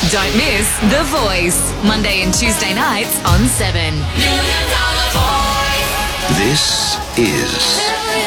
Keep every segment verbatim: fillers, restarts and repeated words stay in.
Don't miss The Voice, Monday and Tuesday nights on seven. Million Dollar Voice. This is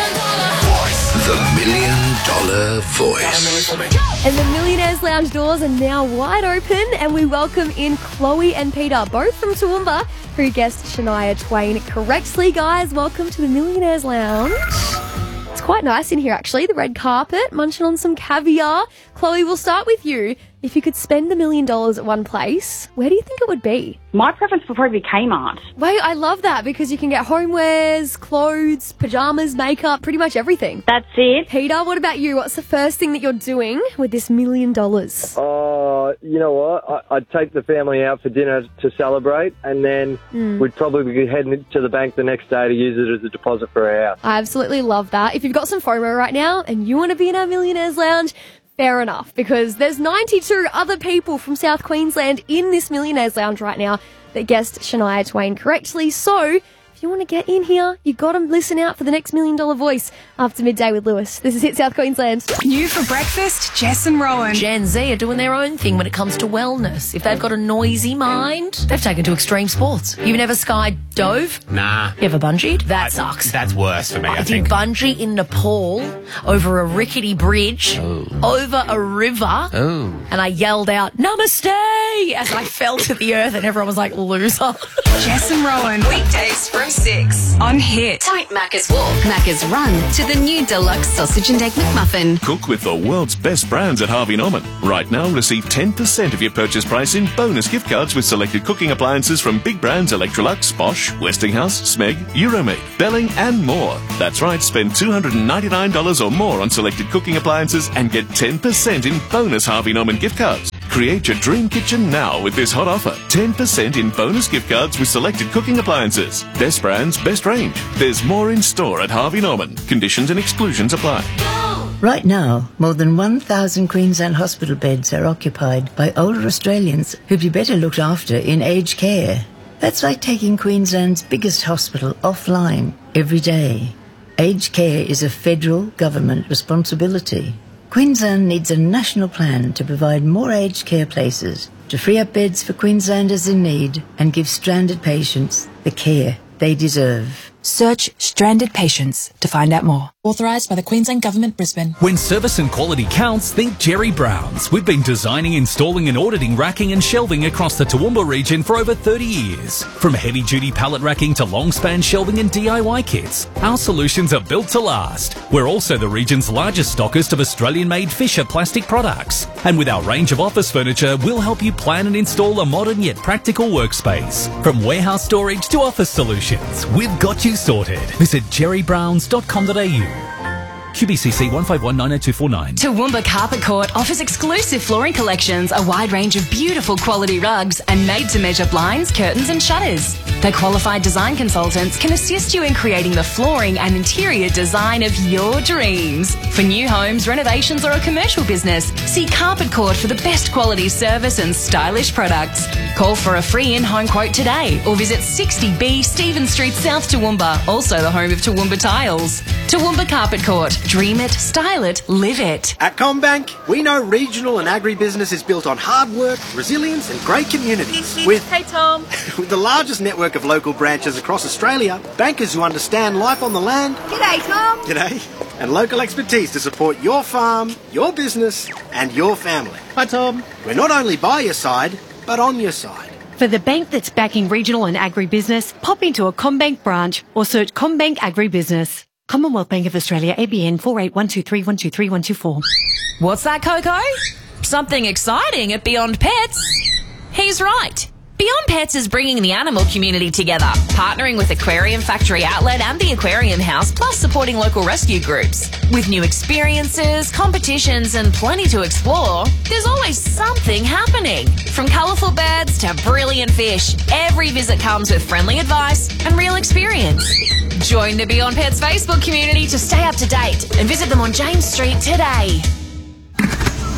The Million Dollar Voice. And the Millionaires Lounge doors are now wide open, and we welcome in Chloe and Peter, both from Toowoomba, who guessed Shania Twain correctly. Guys, welcome to the Millionaires Lounge. It's quite nice in here, actually. The red carpet, munching on some caviar. Chloe, we'll start with you. If you could spend a million dollars at one place, where do you think it would be? My preference would probably be Kmart. Wait, I love that because you can get homewares, clothes, pyjamas, makeup, pretty much everything. That's it. Peter, what about you? What's the first thing that you're doing with this million dollars? Oh, you know what? I, I'd take the family out for dinner to celebrate, and then mm. we'd probably be heading to the bank the next day to use it as a deposit for our house. I absolutely love that. If you've got some FOMO right now and you want to be in our Millionaires Lounge, fair enough, because there's ninety-two other people from South Queensland in this Millionaires Lounge right now that guessed Shania Twain correctly. So if you want to get in here, you got to listen out for the next Million Dollar Voice after midday with Lewis. This is Hit South Queensland. New for breakfast, Jess and Rowan. Gen Z are doing their own thing when it comes to wellness. If they've got a noisy mind, they've taken to extreme sports. You've never skydove? Nah. You ever bungeed? That I, sucks. That's worse for me, I, I did think. bungee in Nepal over a rickety bridge, oh. over a river, oh. and I yelled out, "Namaste!" as I fell to the earth, and everyone was like, "Loser." Jess and Rowan, weekdays from six on Hit. Tight Macca's walk, Macca's run to the new deluxe sausage and egg McMuffin. Cook with the world's best brands at Harvey Norman. Right now, receive ten percent of your purchase price in bonus gift cards with selected cooking appliances from big brands Electrolux, Bosch, Westinghouse, Smeg, Euromade, Belling, and more. That's right, spend two hundred ninety-nine dollars or more on selected cooking appliances and get ten percent in bonus Harvey Norman gift cards. Create your dream kitchen now with this hot offer. ten percent in bonus gift cards with selected cooking appliances. Best brands, best range. There's more in store at Harvey Norman. Conditions and exclusions apply. Right now, more than one thousand Queensland hospital beds are occupied by older Australians who'd be better looked after in aged care. That's like taking Queensland's biggest hospital offline every day. Aged care is a federal government responsibility. Queensland needs a national plan to provide more aged care places, to free up beds for Queenslanders in need and give stranded patients the care they deserve. Search Stranded Patients to find out more. Authorised by the Queensland Government, Brisbane. When service and quality counts, think Jerry Brown's. We've been designing, installing and auditing racking and shelving across the Toowoomba region for over thirty years. From heavy-duty pallet racking to long-span shelving and D I Y kits, our solutions are built to last. We're also the region's largest stockist of Australian-made Fisher plastic products. And with our range of office furniture, we'll help you plan and install a modern yet practical workspace. From warehouse storage to office solutions, we've got you sorted. Visit jerry browns dot com dot a u. Q B C C one five one nine zero two four nine. Toowoomba Carpet Court offers exclusive flooring collections, a wide range of beautiful quality rugs, and made-to-measure blinds, curtains and shutters. Their qualified design consultants can assist you in creating the flooring and interior design of your dreams. For new homes, renovations or a commercial business, see Carpet Court for the best quality service and stylish products. Call for a free in-home quote today or visit sixty B Stephen Street, South Toowoomba, also the home of Toowoomba Tiles. Toowoomba Carpet Court. Dream it, style it, live it. At CommBank, we know regional and agribusiness is built on hard work, resilience and great communities. With, hey Tom, with the largest network of local branches across Australia, bankers who understand life on the land. G'day Tom. G'day. And local expertise to support your farm, your business and your family. Hi Tom. We're not only by your side, but on your side. For the bank that's backing regional and agribusiness, pop into a CommBank branch or search CommBank Agribusiness. Commonwealth Bank of Australia, A B N four eight one two three one two three one two four. What's that, Coco? Something exciting at Beyond Pets? He's right. Beyond Pets is bringing the animal community together, partnering with Aquarium Factory Outlet and the Aquarium House, plus supporting local rescue groups. With new experiences, competitions and plenty to explore, there's always something happening. From colourful birds to brilliant fish, every visit comes with friendly advice and real experience. Join the Beyond Pets Facebook community to stay up to date and visit them on James Street today.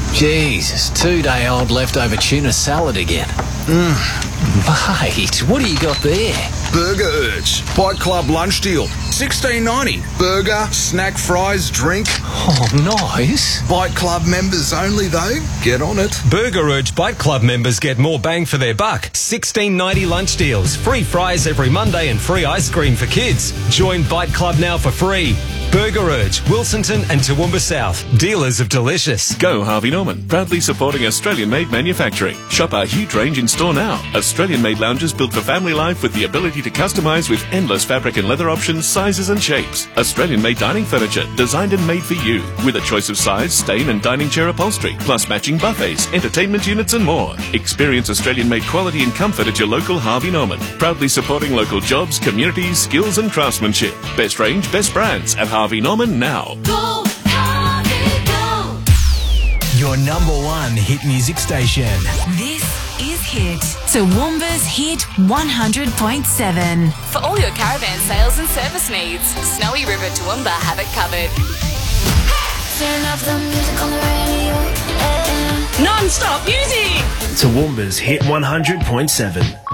Jesus, two-day-old leftover tuna salad again. Mmm. Mate, what do you got there? Burger Urge. Bite Club lunch deal. sixteen ninety. Burger, snack, fries, drink. Oh, nice. Bite Club members only, though. Get on it. Burger Urge Bite Club members get more bang for their buck. sixteen ninety lunch deals. Free fries every Monday and free ice cream for kids. Join Bite Club now for free. Burger Urge, Wilsonton and Toowoomba South. Dealers of delicious. Go Harvey Norman, proudly supporting Australian-made manufacturing. Shop our huge range in store now. Australian-made lounges built for family life with the ability to customise with endless fabric and leather options, sizes and shapes. Australian-made dining furniture, designed and made for you, with a choice of size, stain and dining chair upholstery, plus matching buffets, entertainment units and more. Experience Australian-made quality and comfort at your local Harvey Norman. Proudly supporting local jobs, communities, skills and craftsmanship. Best range, best brands at Harvey Norman now. Go, Harvey, go. Your number one hit music station. This is Hit. Toowoomba's Hit one hundred point seven. For all your caravan sales and service needs, Snowy River Toowoomba have it covered. Turn off the music on the radio. Non-stop music! Toowoomba's Hit one hundred point seven.